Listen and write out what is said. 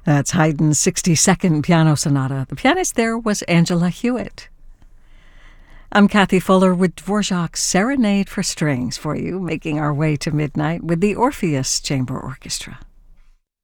That's Haydn's 62nd Piano Sonata. The pianist there was Angela Hewitt. I'm Kathy Fuller with Dvorak's Serenade for Strings for you, making our way to midnight with the Orpheus Chamber Orchestra.